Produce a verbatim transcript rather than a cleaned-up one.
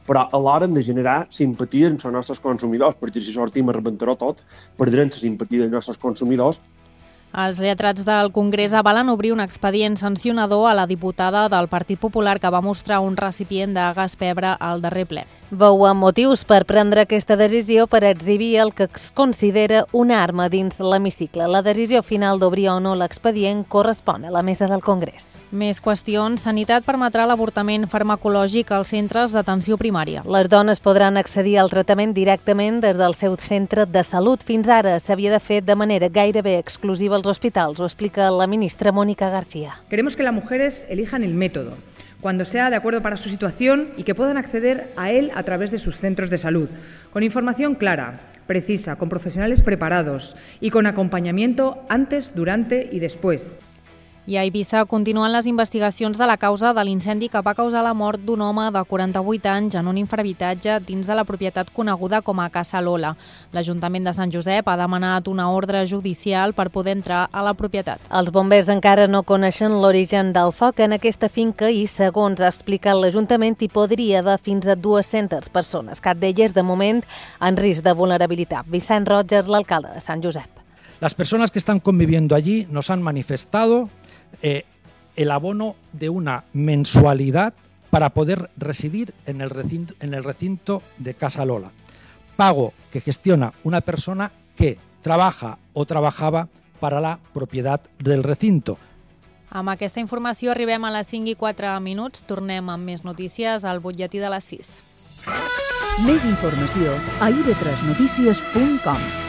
però alhora hem de generar simpatia entre els nostres consumidors, perquè si sortim a rebentar-ho tot, perdrem la simpatia dels nostres consumidors. Els lletrats del Congrés avalen obrir un expedient sancionador a la diputada del Partit Popular que va mostrar un recipient de gas pebre al darrer ple. Veuen motius per prendre aquesta decisió per exhibir el que es considera una arma dins l'hemicicle. La decisió final d'obrir o no l'expedient correspon a la mesa del Congrés. Més qüestions. Sanitat permetrà l'avortament farmacològic als centres d'atenció primària. Les dones podran accedir al tractament directament des del seu centre de salut. Fins ara s'havia de fer de manera gairebé exclusiva als hospitals, ho explica la ministra Mónica García. Queremos que las mujeres elijan el método, cuando sea de acuerdo para su situación y que puedan acceder a él a través de sus centros de salud, con información clara, precisa, con profesionales preparados y con acompañamiento antes, durante y después. I a Eivissa continuen les investigacions de la causa de l'incendi que va causar la mort d'un home de quaranta-vuit anys en un infrahabitatge dins de la propietat coneguda com a Casa Lola. L'Ajuntament de Sant Josep ha demanat una ordre judicial per poder entrar a la propietat. Els bombers encara no coneixen l'origen del foc en aquesta finca i, segons ha explicat l'Ajuntament, hi podria haver fins a dues-centes persones, cap d'elles, de moment, en risc de vulnerabilitat. Vicent Roig és l'alcalde de Sant Josep. Las personas que están conviviendo allí nos han manifestado Eh, el abono de una mensualidad para poder residir en el, recinto, en el recinto de Casa Lola. Pago que gestiona una persona que trabaja o trabajaba para la propiedad del recinto. Amb aquesta informació arribem a les cinc i quatre minuts. Tornem amb més notícies al butlletí de les sis. Més informació a i ve tres notícies punt com.